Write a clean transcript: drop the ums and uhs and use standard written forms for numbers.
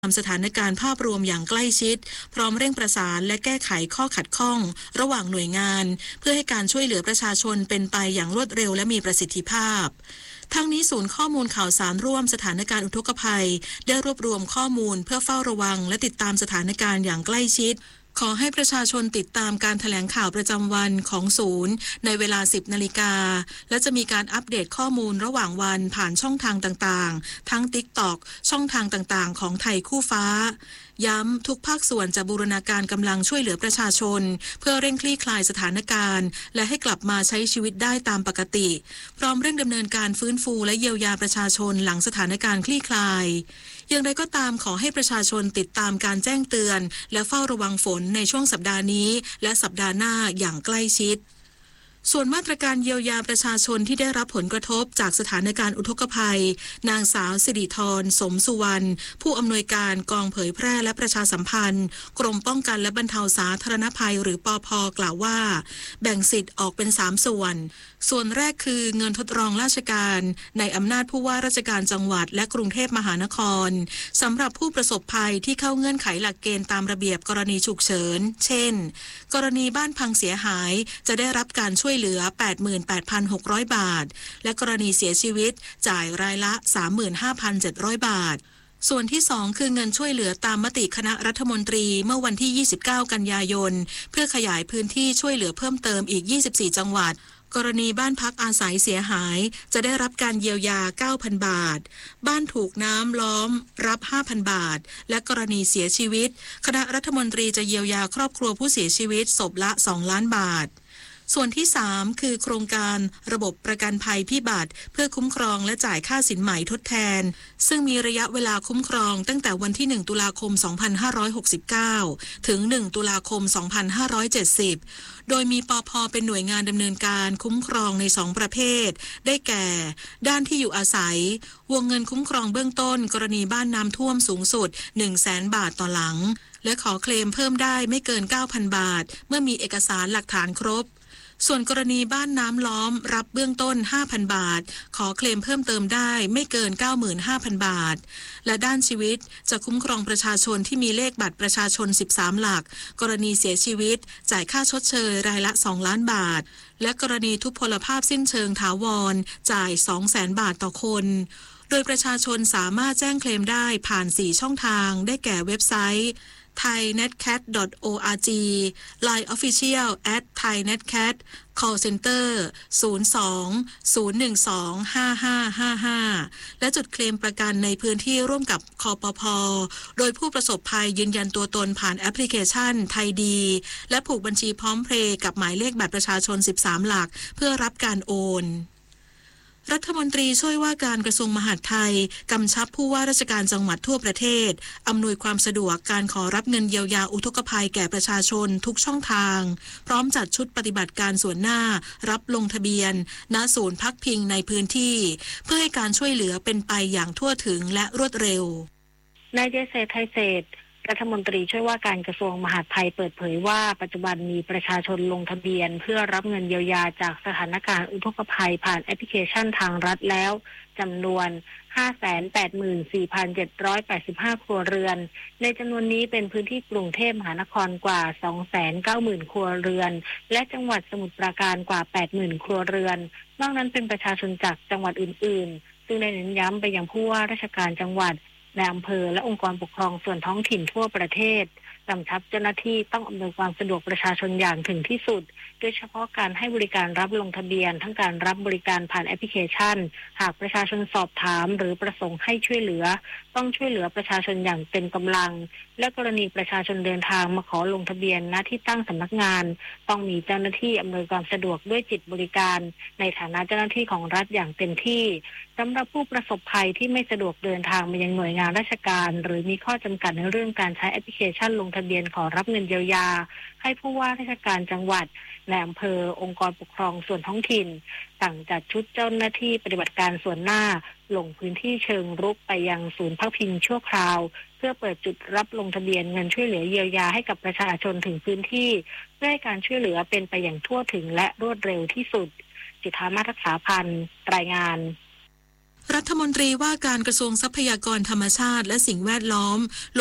ตามสถานการณ์ภาพรวมอย่างใกล้ชิดพร้อมเร่งประสานและแก้ไขข้อขัดข้องระหว่างหน่วยงานเพื่อให้การช่วยเหลือประชาชนเป็นไปอย่างรวดเร็วและมีประสิทธิภาพทั้งนี้ศูนย์ข้อมูลข่าวสารร่วมสถานการณ์อุทกภัยได้รวบรวมข้อมูลเพื่อเฝ้าระวังและติดตามสถานการณ์อย่างใกล้ชิดขอให้ประชาชนติดตามการแถลงข่าวประจำวันของศูนย์ในเวลา 10 นาฬิกาและจะมีการอัปเดตข้อมูลระหว่างวันผ่านช่องทางต่างๆทั้ง TikTok ช่องทางต่างๆของไทยคู่ฟ้าย้ำทุกภาคส่วนจะบูรณาการกำลังช่วยเหลือประชาชนเพื่อเร่งคลี่คลายสถานการณ์และให้กลับมาใช้ชีวิตได้ตามปกติพร้อมเร่งดำเนินการฟื้นฟูและเยียวยาประชาชนหลังสถานการณ์คลี่คลายอย่างไรก็ตามขอให้ประชาชนติดตามการแจ้งเตือนและเฝ้าระวังฝนในช่วงสัปดาห์นี้และสัปดาห์หน้าอย่างใกล้ชิดส่วนมาตรการเยียวยาประชาชนที่ได้รับผลกระทบจากสถานการณ์อุทกภัยนางสาวสิริธรสมสุวรรณผู้อำนวยการกองเผยแพร่และประชาสัมพันธ์กรมป้องกันและบรรเทาสาธารณภัยหรือปภ.กล่าวว่าแบ่งสิทธิ์ออกเป็น3ส่วนแรกคือเงินทดลองราชการในอำนาจผู้ว่าราชการจังหวัดและกรุงเทพมหานครสำหรับผู้ประสบภัยที่เข้าเงื่อนไขหลักเกณฑ์ตามระเบียบกรณีฉุกเฉินเช่นกรณีบ้านพังเสียหายจะได้รับการช่วยเหลือ 88,600 บาทและกรณีเสียชีวิตจ่ายรายละ 35,700 บาทส่วนที่2คือเงินช่วยเหลือตามมติคณะรัฐมนตรีเมื่อวันที่ 29 กันยายนเพื่อขยายพื้นที่ช่วยเหลือเพิ่มเติมอีก 24 จังหวัดกรณีบ้านพักอาศัยเสียหายจะได้รับการเยียวยา 9,000 บาทบ้านถูกน้ำล้อมรับ 5,000 บาทและกรณีเสียชีวิตคณะรัฐมนตรีจะเยียวยาครอบครัวผู้เสียชีวิตศพละ 2 ล้านบาทส่วนที่3คือโครงการระบบประกันภัยพิบัติเพื่อคุ้มครองและจ่ายค่าสินใหม่ทดแทนซึ่งมีระยะเวลาคุ้มครองตั้งแต่วันที่1ตุลาคม2569ถึง1ตุลาคม2570โดยมีปภ.เป็นหน่วยงานดำเนินการคุ้มครองใน2ประเภทได้แก่ด้านที่อยู่อาศัยวงเงินคุ้มครองเบื้องต้นกรณีบ้านน้ำท่วมสูงสุด 100,000 บาทต่อหลังและขอเคลมเพิ่มได้ไม่เกิน 9,000 บาทเมื่อมีเอกสารหลักฐานครบส่วนกรณีบ้านน้ำล้อมรับเบื้องต้น 5,000 บาทขอเคลมเพิ่มเติมได้ไม่เกิน 95,000 บาทและด้านชีวิตจะคุ้มครองประชาชนที่มีเลขบัตรประชาชน13หลักกรณีเสียชีวิตจ่ายค่าชดเชยรายละ2ล้านบาทและกรณีทุพพลภาพสิ้นเชิงถาวรจ่าย 200,000 บาทต่อคนโดยประชาชนสามารถแจ้งเคลมได้ผ่าน4ช่องทางได้แก่เว็บไซต์ thainetcat.org Line Official @thainetcat Call Center 02-012-5555 และจุดเคลมประกันในพื้นที่ร่วมกับคปภ.โดยผู้ประสบภัยยืนยันตัวตนผ่านแอปพลิเคชันไทยดีและผูกบัญชีพร้อมเพย์กับหมายเลขบัตรประชาชน13หลักเพื่อรับการโอนรัฐมนตรีช่วยว่าการกระทรวงมหาดไทยกำชับผู้ว่าราชการจังหวัดทั่วประเทศอำนวยความสะดวกการขอรับเงินเยียวยาอุทกภัยแก่ประชาชนทุกช่องทางพร้อมจัดชุดปฏิบัติการส่วนหน้ารับลงทะเบียนณศูนย์พักพิงในพื้นที่เพื่อให้การช่วยเหลือเป็นไปอย่างทั่วถึงและรวดเร็วนายเจษฎไทยเศรษฐ์รัฐมนตรีช่วยว่าการกระทรวงมหาดไทยเปิดเผยว่าปัจจุบันมีประชาชนลงทะเบียนเพื่อรับเงินเยียวยาจากสถานการณ์อุทกภัยผ่านแอปพลิเคชันทางรัฐแล้วจำนวน 584,785 ครัวเรือนในจำนวนนี้เป็นพื้นที่กรุงเทพมหานครกว่า 290,000 ครัวเรือนและจังหวัดสมุทรปราการกว่า 80,000 ครัวเรือนนอกนั้นเป็นประชาชนจากจังหวัดอื่นๆซึ่งได้เน้นย้ำไปยังผู้ว่าราชการจังหวัดในอำเภอและองค์กรปกครองส่วนท้องถิ่นทั่วประเทศกำชับเจ้าหน้าที่ต้องอำนวยความสะดวกประชาชนอย่างถึงที่สุดโดยเฉพาะการให้บริการรับลงทะเบียนทั้งการรับบริการผ่านแอปพลิเคชันหากประชาชนสอบถามหรือประสงค์ให้ช่วยเหลือต้องช่วยเหลือประชาชนอย่างเต็มกำลังและกรณีประชาชนเดินทางมาขอลงทะเบียนณที่ตั้งสำนักงานต้องมีเจ้าหน้าที่อำนวยความสะดวกด้วยจิตบริการในฐานะเจ้าหน้าที่ของรัฐอย่างเต็มที่สำหรับผู้ประสบภัยที่ไม่สะดวกเดินทางมายังหน่วยงานราชการหรือมีข้อจำกัดในเรื่องการใช้แอปพลิเคชันลงทะเบียนขอรับเงินเยียวยาให้ผู้ว่าราชการจังหวัดในอำเภอองค์กรปกครองส่วนท้องถิ่นสั่งจัดชุดเจ้าหน้าที่ปฏิบัติการส่วนหน้าลงพื้นที่เชิงรุกไปยังศูนย์พักพิงชั่วคราวเพื่อเปิดจุดรับลงทะเบียนเงินช่วยเหลือเยียวยาให้กับประชาชนถึงพื้นที่เพื่อให้การช่วยเหลือเป็นไปอย่างทั่วถึงและรวดเร็วที่สุดจิตรามาศ รักษาพันธ์รายงานรัฐมนตรีว่าการกระทรวงทรัพยากรธรรมชาติและสิ่งแวดล้อม